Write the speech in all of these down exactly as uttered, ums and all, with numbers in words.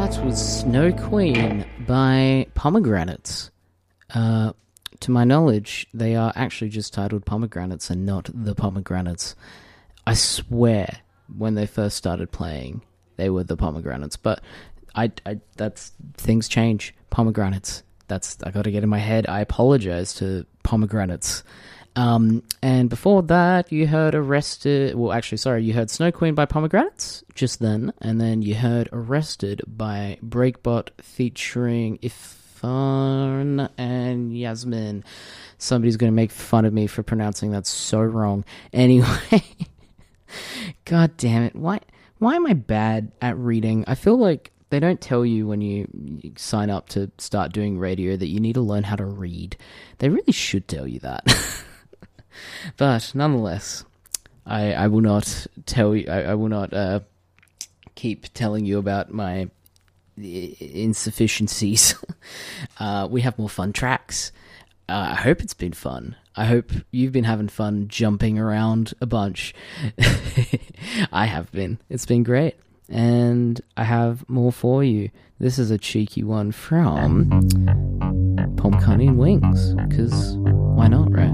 That was Snow Queen by Pomegranates. Uh, to my knowledge, they are actually just titled Pomegranates and not The Pomegranates. I swear, when they first started playing, they were The Pomegranates. But I, I that's things change. Pomegranates. That's I got to get in my head. I apologize to Pomegranates. Um, and before that, you heard Arrested... Well, actually, sorry, you heard Snow Queen by Pomegranates just then, and then you heard Arrested by Breakbot featuring Ifan and Yasmin. Somebody's going to make fun of me for pronouncing that so wrong. Anyway, god damn it. Why, why am I bad at reading? I feel like they don't tell you when you sign up to start doing radio that you need to learn how to read. They really should tell you that. But nonetheless, I, I will not tell you. I, I will not uh, keep telling you about my insufficiencies. uh, we have more fun tracks. Uh, I hope it's been fun. I hope you've been having fun jumping around a bunch. I have been. It's been great, and I have more for you. This is a cheeky one from Pomcarney and Wings, because why not, right?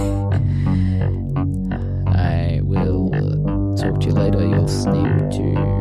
I will talk to you later. You're listening to